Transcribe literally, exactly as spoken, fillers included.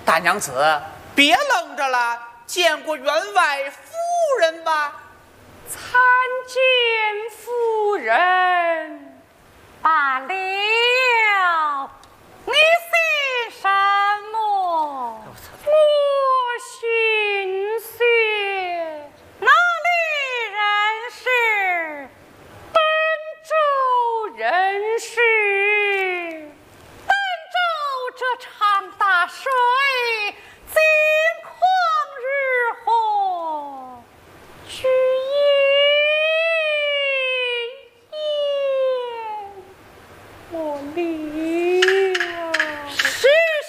大娘子，别愣着了，见过员外夫人吧？ 参见夫人。